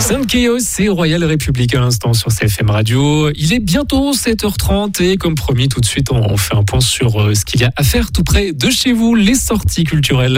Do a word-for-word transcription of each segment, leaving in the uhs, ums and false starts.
Sound Chaos et Royal République à l'instant sur C F M Radio. Il est bientôt sept heures trente et comme promis, tout de suite, on fait un point sur ce qu'il y a à faire tout près de chez vous, les sorties culturelles.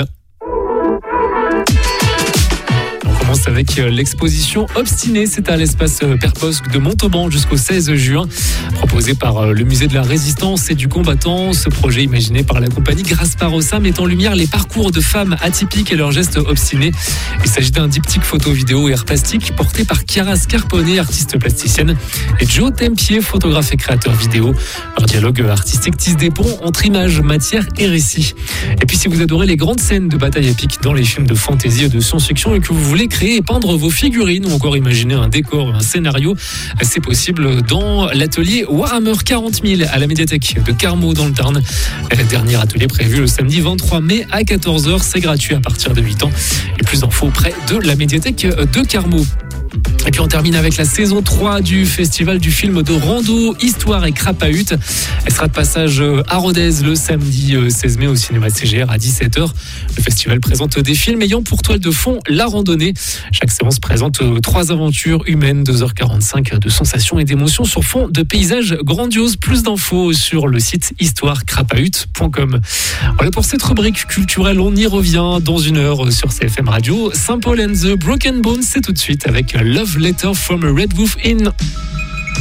On commence avec l'exposition Obstiné, c'est à l'espace Père Bosc de Montauban jusqu'au seize juin, proposé par le musée de la Résistance et du Combattant. Ce projet imaginé par la compagnie Grasparossa met en lumière les parcours de femmes atypiques et leurs gestes obstinés. Il s'agit d'un diptyque photo, vidéo et art plastique porté par Chiara Scarpone, artiste plasticienne, et Joe Tempier, photographe et créateur vidéo. Leur dialogue artistique tisse des ponts entre images, matière et récit. Et puis si vous adorez les grandes scènes de bataille épiques dans les films de fantasy et de science-fiction et que vous voulez créer et peindre vos figurines ou encore imaginer un décor, un scénario, c'est possible dans l'atelier Warhammer quarante mille à la médiathèque de Carmaux dans le Tarn. Dernier atelier prévu le samedi vingt-trois mai à quatorze heures, c'est gratuit à partir de huit ans. Et plus d'infos auprès de la médiathèque de Carmaux. Et puis on termine avec la saison trois du festival du film de rando Histoire et Crapahut. Elle sera de passage à Rodez le samedi seize mai au cinéma C G R à dix-sept heures. Le festival présente des films ayant pour toile de fond la randonnée. Chaque séance présente trois aventures humaines, deux heures quarante-cinq de sensations et d'émotions sur fond de paysages grandioses. Plus d'infos sur le site histoire crapahut point com. Voilà pour cette rubrique culturelle, on y revient dans une heure sur C F M Radio. Saint Paul and the Broken Bones, c'est tout de suite avec Love Letter from a Red Wolf Inn.